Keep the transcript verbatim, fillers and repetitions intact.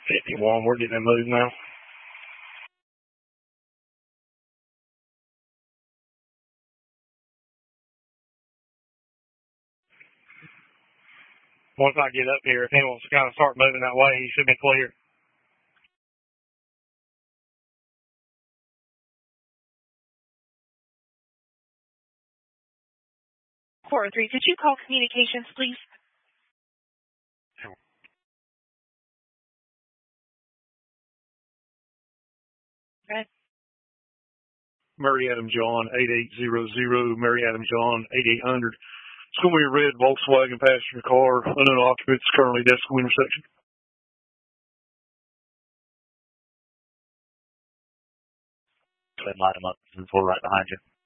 fifty-one, we're getting a move now. Once I get up here, if he wants to kind of start moving that way, he should be clear. four oh three, could you call communications, please? Okay. Murray Adam John, eighty-eight hundred, Murray Adam John, eighty-eight hundred. It's going to be a red Volkswagen passenger car, unknown occupants, currently Desco intersection. Go ahead and light them up. We're right behind you.